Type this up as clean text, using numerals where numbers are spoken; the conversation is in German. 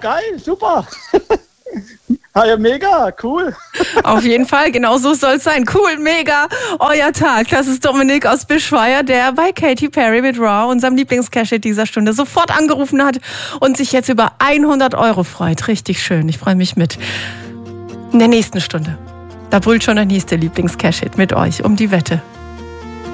geil, super. Ja, mega, cool. Auf jeden Fall, genau so soll es sein. Cool, mega, euer Tag. Das ist Dominik aus Bischweier, der bei Katy Perry mit Raw, unserem Lieblingscash dieser Stunde, sofort angerufen hat und sich jetzt über 100 € freut. Richtig schön, ich freue mich mit. In der nächsten Stunde, da brüllt schon der nächste Lieblingscash-Hit mit euch um die Wette.